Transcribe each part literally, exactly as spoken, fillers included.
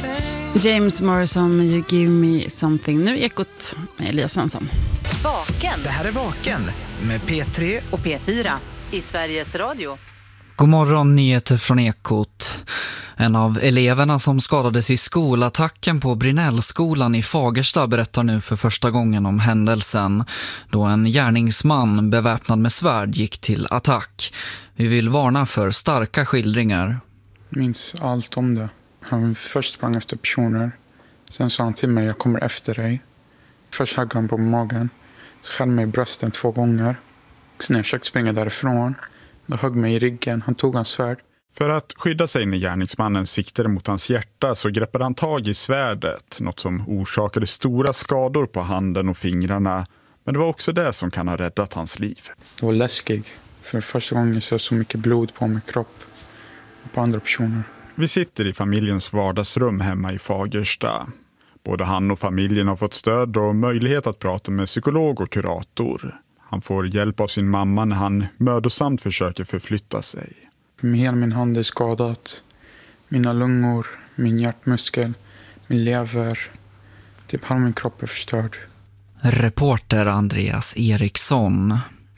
James Morrison, You Give Me Something. Nu Ekot med Elias Svensson. Vaken. Det här är Vaken med P tre och P fyra i Sveriges Radio. God morgon, nyheter från Ekot. En av eleverna som skadades i skolattacken på Brinellskolan i Fagersta berättar nu för första gången om händelsen då en gärningsman beväpnad med svärd gick till attack. Vi vill varna för starka skildringar. Jag minns allt om det. Han först sprang efter personer. Sen sa han till mig, jag kommer efter dig. Först högg han på magen. Så skär mig i brösten två gånger. Sen när jag försökte springa därifrån, då högg mig i ryggen. Han tog hans svärd. För att skydda sig när gärningsmannen siktade mot hans hjärta så greppade han tag i svärdet. Något som orsakade stora skador på handen och fingrarna. Men det var också det som kan ha räddat hans liv. Det var läskigt. För första gången så så mycket blod på min kropp. Och på andra personer. Vi sitter i familjens vardagsrum hemma i Fagersta. Både han och familjen har fått stöd och möjlighet att prata med psykolog och kurator. Han får hjälp av sin mamma när han mödosamt försöker förflytta sig. Hela min hand är skadat. Mina lungor, min hjärtmuskel, min lever. Typ halva min kropp är förstörd. Reporter Andreas Eriksson.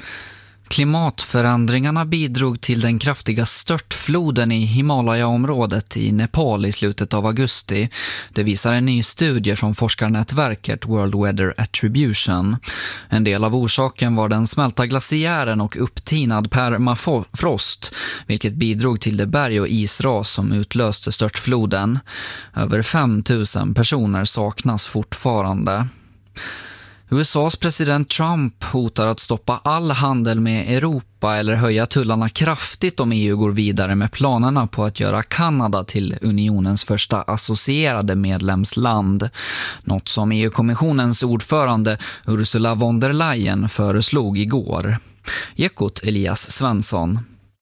Klimatförändringarna bidrog till den kraftiga störtfloden i Himalaya-området i Nepal i slutet av augusti. Det visar en ny studie från forskarnätverket World Weather Attribution. En del av orsaken var den smälta glaciären och upptinad permafrost, vilket bidrog till det berg- och isras som utlöste störtfloden. Över fem tusen personer saknas fortfarande. U S A:s president Trump hotar att stoppa all handel med Europa eller höja tullarna kraftigt om E U går vidare med planerna på att göra Kanada till unionens första associerade medlemsland. Något som E U-kommissionens ordförande Ursula von der Leyen föreslog igår. Ekot Elias Svensson.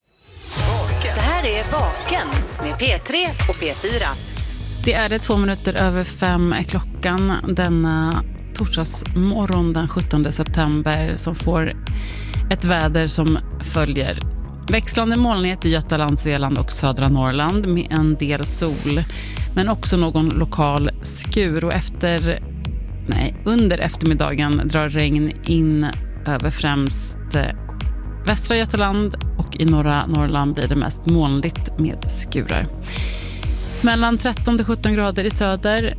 Det här är Vaken med P tre och P fyra. Det är det två minuter över fem är klockan denna torsdagsmorgon den sjuttonde september som får ett väder som följer växlande molnighet i Götaland, Svealand och södra Norrland med en del sol men också någon lokal skur och efter nej, under eftermiddagen drar regn in över främst västra Götaland och i norra Norrland blir det mest molnigt med skurar. Mellan tretton till sjutton grader i söder.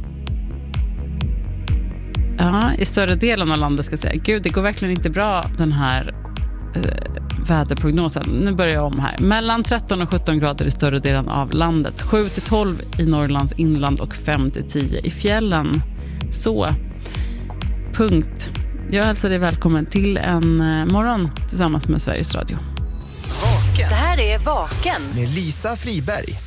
Ja, i större delen av landet ska jag säga. Gud, det går verkligen inte bra den här eh, väderprognosen. Nu börjar jag om här. Mellan tretton och sjutton grader i större delen av landet. sju till tolv i Norrlands inland och fem till tio i fjällen. Så, punkt. Jag hälsar dig välkommen till en eh, morgon tillsammans med Sveriges Radio. Vaken Det här är Vaken med Lisa Friberg.